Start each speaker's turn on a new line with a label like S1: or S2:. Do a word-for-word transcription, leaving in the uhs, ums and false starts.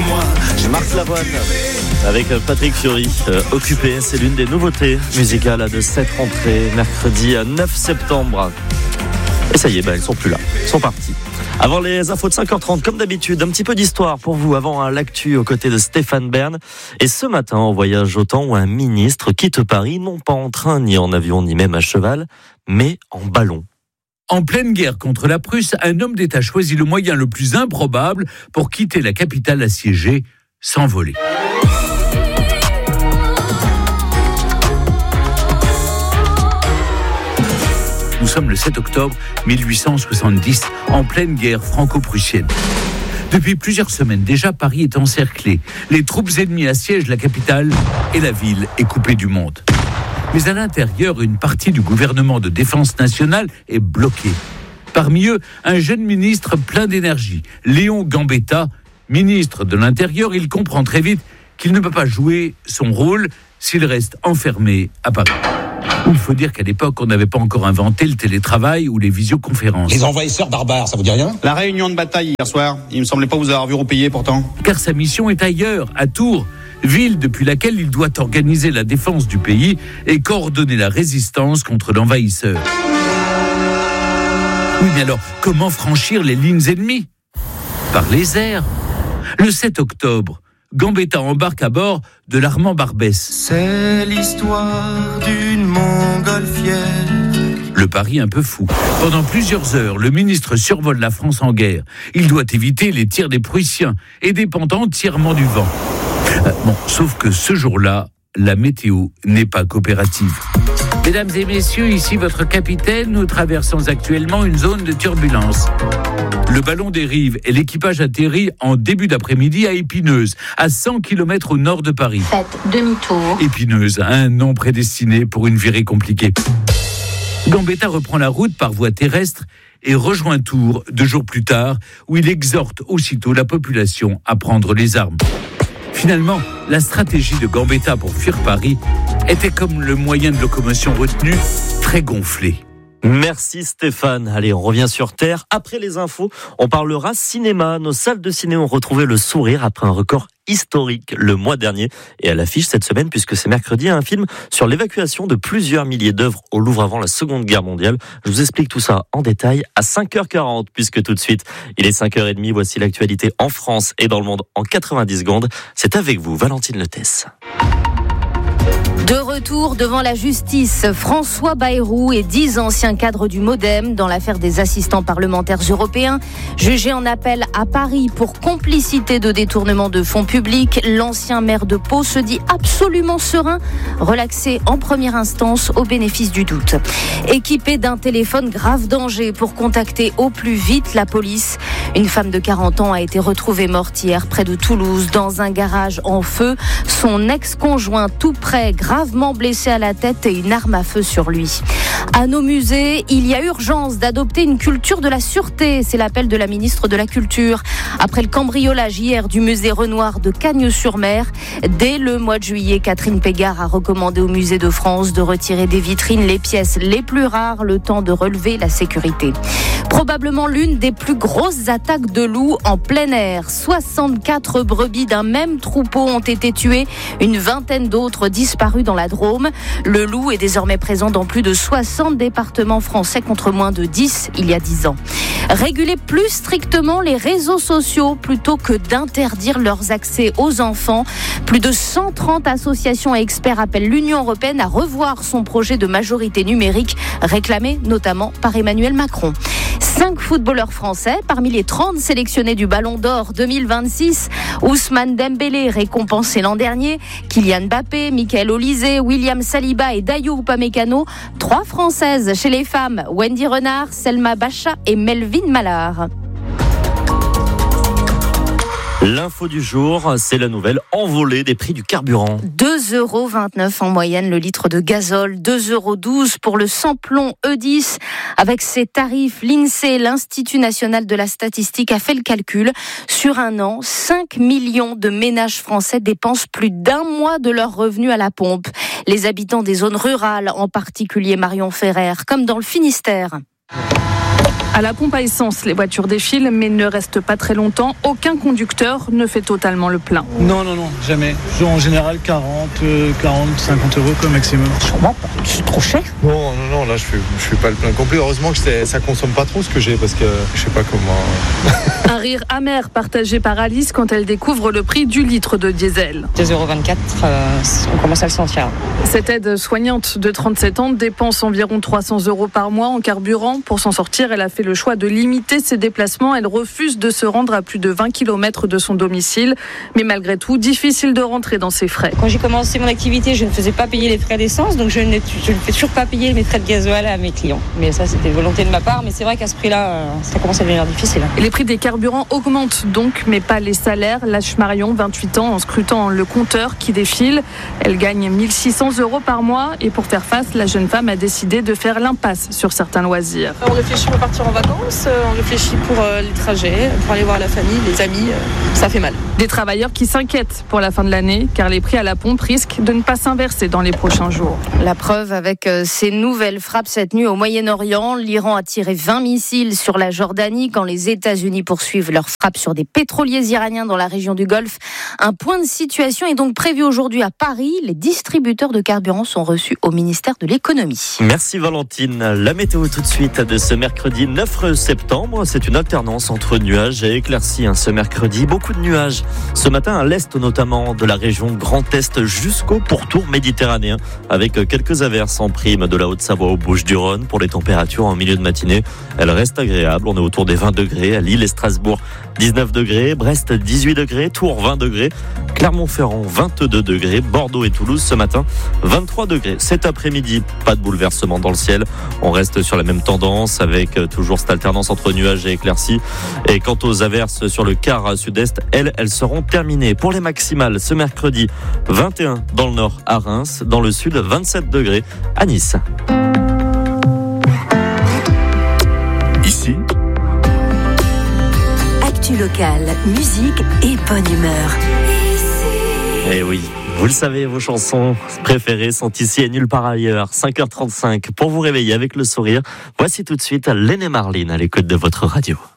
S1: moi.
S2: Marc Lavoine avec Patrick Fiori, euh, Occupé, c'est l'une des nouveautés musicales de cette rentrée, mercredi neuf septembre. Et ça y est, ben, elles sont plus là, elles sont parties. Avant les infos de cinq heures trente, comme d'habitude, un petit peu d'histoire pour vous avant hein, l'actu aux côtés de Stéphane Bern. Et ce matin, on voyage au temps où un ministre quitte Paris, non pas en train, ni en avion, ni même à cheval, mais en ballon.
S3: En pleine guerre contre la Prusse, un homme d'État choisit le moyen le plus improbable pour quitter la capitale assiégée, s'envoler. Nous sommes le sept octobre mille huit cent soixante-dix, en pleine guerre franco-prussienne. Depuis plusieurs semaines déjà, Paris est encerclé. Les troupes ennemies assiègent la capitale et la ville est coupée du monde. Mais à l'intérieur, une partie du gouvernement de défense nationale est bloquée. Parmi eux, un jeune ministre plein d'énergie, Léon Gambetta, ministre de l'Intérieur. Il comprend très vite qu'il ne peut pas jouer son rôle s'il reste enfermé à Paris. Il faut dire qu'à l'époque, on n'avait pas encore inventé le télétravail ou les visioconférences.
S4: Les envahisseurs barbares, ça vous dit rien ?
S5: La réunion de bataille hier soir, il me semblait pas vous avoir vu repayer pourtant.
S3: Car sa mission est ailleurs, à Tours, ville depuis laquelle il doit organiser la défense du pays et coordonner la résistance contre l'envahisseur. Oui, mais alors, comment franchir les lignes ennemies ? Par les airs. Le sept octobre, Gambetta embarque à bord de l'Armand Barbès.
S1: C'est l'histoire d'une montgolfière.
S3: Le pari un peu fou. Pendant plusieurs heures, le ministre survole la France en guerre. Il doit éviter les tirs des Prussiens et dépend entièrement du vent. Euh, bon, sauf que ce jour-là, la météo n'est pas coopérative. Mesdames et messieurs, ici votre capitaine, nous traversons actuellement une zone de turbulence. Le ballon dérive et l'équipage atterrit en début d'après-midi à Épineuses, à cent kilomètres au nord de Paris.
S6: Faites demi-tour.
S3: Épineuses, un nom prédestiné pour une virée compliquée. Gambetta reprend la route par voie terrestre et rejoint Tours deux jours plus tard, où il exhorte aussitôt la population à prendre les armes. Finalement, la stratégie de Gambetta pour fuir Paris était comme le moyen de locomotion retenu, très gonflé.
S2: Merci Stéphane. Allez, on revient sur Terre. Après les infos, on parlera cinéma. Nos salles de ciné ont retrouvé le sourire après un record historique le mois dernier. Et à l'affiche cette semaine, puisque c'est mercredi, un film sur l'évacuation de plusieurs milliers d'œuvres au Louvre avant la Seconde Guerre mondiale. Je vous explique tout ça en détail à cinq heures quarante, puisque tout de suite, il est cinq heures trente. Voici l'actualité en France et dans le monde en quatre-vingt-dix secondes. C'est avec vous, Valentine Letès.
S7: De retour devant la justice, François Bayrou et dix anciens cadres du MoDem dans l'affaire des assistants parlementaires européens. Jugés en appel à Paris pour complicité de détournement de fonds publics, l'ancien maire de Pau se dit absolument serein, relaxé en première instance au bénéfice du doute. Équipé d'un téléphone grave danger pour contacter au plus vite la police, une femme de quarante ans a été retrouvée morte hier près de Toulouse dans un garage en feu. Son ex-conjoint tout près, gravement blessé à la tête et une arme à feu sur lui. À nos musées, il y a urgence d'adopter une culture de la sûreté. C'est l'appel de la ministre de la Culture. Après le cambriolage hier du musée Renoir de Cagnes-sur-Mer, dès le mois de juillet, Catherine Pégard a recommandé au musée de France de retirer des vitrines les pièces les plus rares, le temps de relever la sécurité. Probablement l'une des plus grosses attaques de loups en plein air. soixante-quatre brebis d'un même troupeau ont été tuées, une vingtaine d'autres disparues dans la Drôme. Le loup est désormais présent dans plus de soixante départements français contre moins de dix il y a dix ans. Réguler plus strictement les réseaux sociaux plutôt que d'interdire leurs accès aux enfants. Plus de cent trente associations et experts appellent l'Union européenne à revoir son projet de majorité numérique, réclamé notamment par Emmanuel Macron. Cinq footballeurs français, parmi les trente sélectionnés du Ballon d'Or deux mille vingt-six, Ousmane Dembélé récompensé l'an dernier, Kylian Mbappé, Michael Olise, William Saliba et Dayot Upamecano. Trois Françaises chez les femmes, Wendy Renard, Selma Bacha et Melvin Mallard.
S2: L'info du jour, c'est la nouvelle envolée des prix du carburant.
S7: deux euros vingt-neuf en moyenne le litre de gazole, deux euros douze pour le sans-plomb E dix. Avec ces tarifs, l'INSEE, l'Institut national de la statistique, a fait le calcul. Sur un an, cinq millions de ménages français dépensent plus d'un mois de leurs revenus à la pompe. Les habitants des zones rurales, en particulier Marion Ferrer, comme dans le Finistère.
S4: À la pompe à essence, les voitures défilent mais ne restent pas très longtemps. Aucun conducteur ne fait totalement le plein.
S6: Non, non, non, jamais. En général, quarante, quarante, cinquante euros comme maximum.
S8: Sûrement pas, c'est trop cher.
S9: Non, non, non, là je fais, je fais pas le plein complet. Heureusement que c'est, ça consomme pas trop ce que j'ai parce que je sais pas comment.
S4: Un rire amer partagé par Alice quand elle découvre le prix du litre de diesel.
S8: deux euros vingt-quatre, euh, on commence à le sentir.
S4: Cette aide-soignante de trente-sept ans dépense environ trois cents euros par mois en carburant. Pour s'en sortir, elle a fait le choix de limiter ses déplacements. Elle refuse de se rendre à plus de vingt kilomètres de son domicile. Mais malgré tout, difficile de rentrer dans ses frais.
S8: Quand j'ai commencé mon activité, je ne faisais pas payer les frais d'essence, donc je ne, je ne fais toujours pas payer mes frais de gasoil à mes clients. Mais ça, c'était volonté de ma part. Mais c'est vrai qu'à ce prix-là, ça commence à devenir difficile.
S4: Et les prix des carburants augmentent donc, mais pas les salaires. Lâche Marion, vingt-huit ans, en scrutant le compteur qui défile. Elle gagne mille six cents euros par mois. Et pour faire face, la jeune femme a décidé de faire l'impasse sur certains loisirs.
S10: On réfléchit pour partir en vacances, on réfléchit pour les trajets, pour aller voir la famille, les amis. Ça fait mal.
S4: Des travailleurs qui s'inquiètent pour la fin de l'année, car les prix à la pompe risquent de ne pas s'inverser dans les prochains jours.
S7: La preuve avec ces nouvelles frappes cette nuit au Moyen-Orient. L'Iran a tiré vingt missiles sur la Jordanie quand les États-Unis poursuivent leurs frappes sur des pétroliers iraniens dans la région du Golfe. Un point de situation est donc prévu aujourd'hui à Paris. Les distributeurs de carburant sont reçus au ministère de l'économie.
S2: Merci Valentine. La météo tout de suite de ce mercredi neuf septembre. C'est une alternance entre nuages et éclaircies. Ce mercredi, beaucoup de nuages. Ce matin à l'est notamment de la région Grand Est jusqu'au pourtour méditerranéen avec quelques averses en prime de la Haute-Savoie aux Bouches-du-Rhône. Pour les températures en milieu de matinée, elles restent agréables. On est autour des vingt degrés à Lille et Strasbourg. dix-neuf degrés, Brest dix-huit degrés, Tours vingt degrés, Clermont-Ferrand vingt-deux degrés, Bordeaux et Toulouse ce matin vingt-trois degrés. Cet après-midi, pas de bouleversement dans le ciel. On reste sur la même tendance avec toujours cette alternance entre nuages et éclaircies. Et quant aux averses sur le quart sud-est, elles, elles seront terminées. Pour les maximales, ce mercredi, vingt et un dans le nord à Reims, dans le sud, vingt-sept degrés à Nice.
S11: Ici, actu locale, musique et bonne humeur.
S2: Eh oui, vous le savez, vos chansons préférées sont ici et nulle part ailleurs. cinq heures trente-cinq pour vous réveiller avec le sourire. Voici tout de suite Lene Marlin à l'écoute de votre radio.